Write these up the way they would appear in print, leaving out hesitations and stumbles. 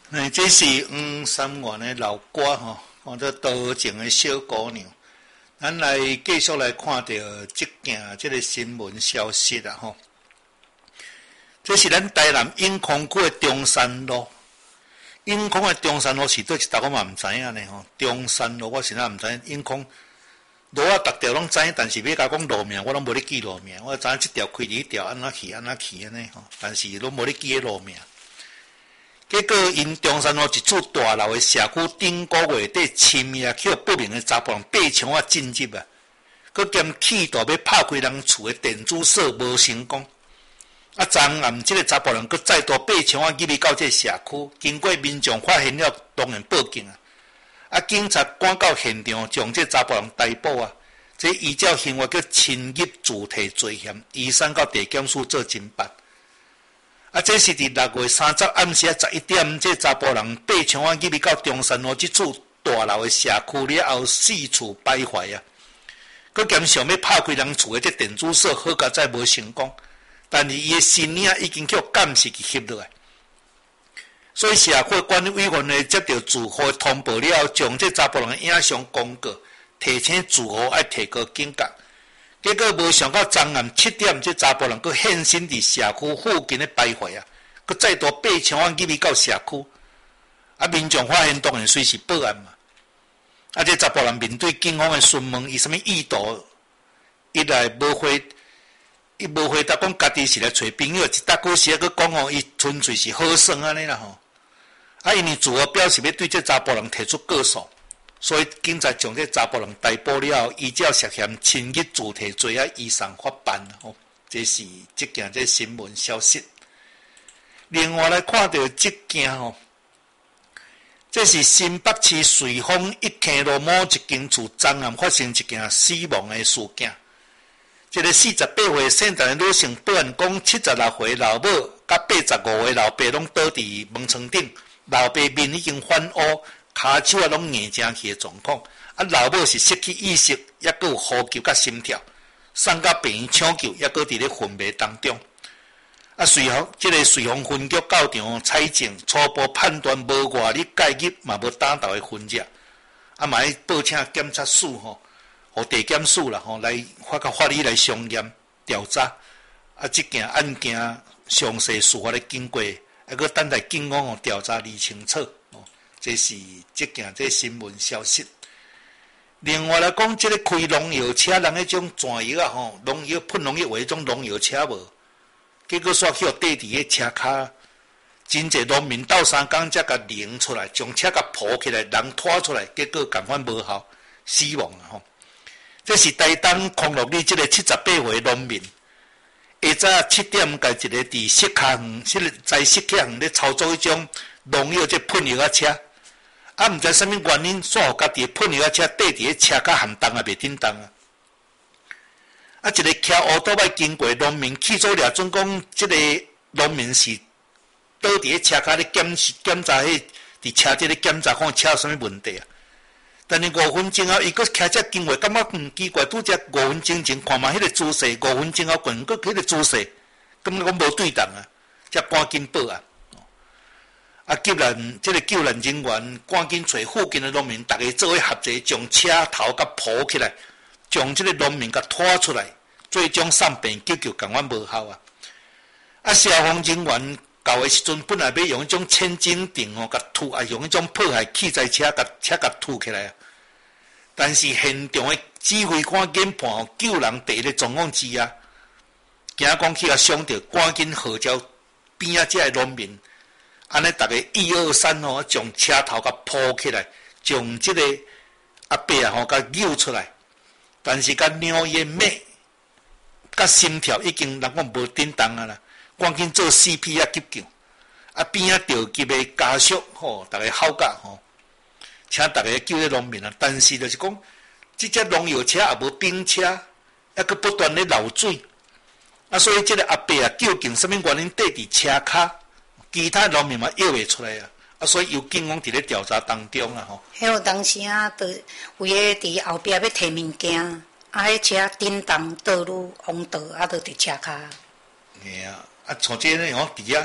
这是三元的老歌吼，这多情的小姑娘。咱来继续来看到这件这个新闻消息啦吼。这是咱台南永康区的中山路。永康的中山路是对一搭我嘛唔知影呢吼。中山路我实在唔知，永康路啊，逐条拢知，但是要甲讲路名，我拢无咧记路名。我知影这条开伫条安怎去安怎去安尼吼，但是拢无咧记个路名。结果因中山路一处大楼的社区顶个月底深夜去不明的查甫人爬墙啊进入啊，佮兼企图要拍开人厝的电子锁无成功。啊，昨暗这个查甫人佮再度爬墙啊入去到这个社区，经过民众发现了，当然报警啊。啊，警察赶到现场，将这查甫人逮捕啊。这依照刑法叫侵入主体罪嫌，移送到地检署做侦办。啊，这是伫6月30暗时11点，这查甫人爬墙啊入去到中山路这处大楼的社区了后，四处徘徊啊。佮兼想要拍开人厝的这电子锁，好佳在无成功，但是伊的身影已经叫监视器翕落来。所以社会管理委员会接到住户通报了后，将这查甫人的影像公告，提醒住户要提高警觉。结果无想到，昨暗7点，这查甫人佮现身伫社区附近的徘徊啊，佮再度爬墙啊入去到社区。啊，民众发现当然随时报案嘛。啊，这查甫人面对警方的询问，伊什么意图？一来无回答讲家己是来找朋友，一搭句时佮讲吼，伊纯粹是好耍安尼啦吼。啊，因为住户表示要对这查甫人提出告诉。所以，警察将这查甫人逮捕了后，依照涉嫌侵入主体罪啊，移送法办吼。这是这件这新闻消息。另外来看到这件吼，这是新北市瑞丰一坑路某一间厝昨暗发生一件死亡的事件。这个48岁姓陈的女性报案讲，76岁老母甲85岁老爸拢倒伫门床顶，老爸面已经反乌。骹手啊，拢硬正去的状况，啊，老母是失去意识，抑佫有呼吸甲心跳，送到病院抢救，抑佫伫咧昏迷当中。啊，瑞丰分局到场采证，初步判断无外力介入，嘛无打斗的分迹，啊，嘛要报请检察署吼，和地检署啦吼来发甲法理来详验调查。啊，即件案件详细事发的经过，还佫等待警方调查理清楚。这是这件这新闻消息。另外来讲，这个开农药车人迄种转药啊吼，农药喷农药为迄种农药车无，结果煞去缀伫个车骹，真侪农民斗3工才甲拧出来，将车甲抱起来，人拖出来，结果共款无效死亡啊吼。这是台东康乐里这个78岁农民，下早7点，甲一个伫石卡园，在石卡园咧操作迄种农药这喷药车。啊，毋知啥物原因，煞互家己喷药车缀伫个车骹含动也袂叮当啊！啊，一个骑乌多摆经过农民，起初掠准讲，即个农民是倒伫个车骹咧检查迄伫车底咧检查看车有啥物问题啊！但是5分钟后，伊佫骑车经过，感觉奇怪，拄则5分钟前看嘛，迄个姿势，5分钟后滚佫迄个姿势，感觉讲无对当啊，才赶紧报案。啊！救援人员赶紧找附近的农民，大家做伙合作，将车头甲抱起来，将这个农民甲拖出来，最终送病救共款无效啊！啊！消防人员到的时阵，本来要用迄种千斤顶甲吐啊，用迄种破坏器材车甲吐起来啊。但是现场的指挥官研判救人第一个状况之下，惊讲去想到赶紧号召边仔遮的农民。安尼，大家1、2、3吼，将车头甲抱起来，将即个阿伯啊吼甲扭出来，但是甲尿液脉、甲心跳已经人讲无叮当啊啦，赶紧做 CPR 急救，啊边啊着急的家属吼，大家好甲吼，请大家救个农民啊，但是就是讲，即只农药车也无冰车，还佫不断咧漏水，啊，所以即个阿伯啊，究竟什么原因缀伫车骹？其他农民嘛摇袂出来啊，啊，所以由警方伫咧调查当中啊吼。 迄有当时啊，就为个伫后壁要摕物件，啊，迄车叮当道路往倒，啊，就伫车骹。 嘿啊，啊，像这呢吼，伫遐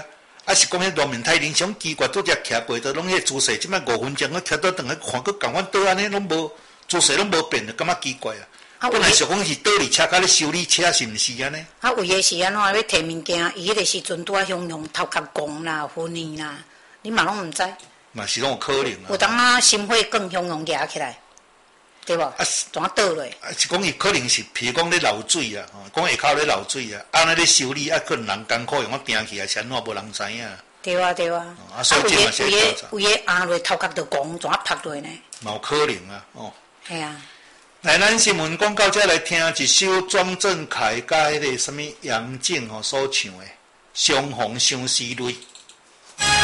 啊是讲迄路面太冷，上奇怪，拄只徛过，都拢迄姿势，即摆5分钟，我徛倒转来看，佫共阮倒安尼，拢无姿势拢无变，就感觉奇怪啊。本来想讲是倒伫车骹咧修理车，是毋是安尼？ 啊，有诶是安怎要摕物件，伊迄个时阵拄啊汹涌头壳光啦、昏去啦，你嘛拢毋知。 嘛是拢有可能啊。 有当啊，心火更汹涌夹起来，对无？啊，怎啊倒落？ 啊，是讲伊可能是，譬如讲咧漏水啊，讲下口咧漏水啊，安尼咧修理啊，可能人艰苦用啊拼起来，是安怎无人知影。 对啊，对啊。 啊，所以这嘛是调查。 有诶压落头壳就光，怎啊拍落呢？ 嘛有可能啊，哦。 系啊。 来，咱新闻广告遮来听一首庄正凯甲迄个什么杨静所唱的《相逢相思泪》。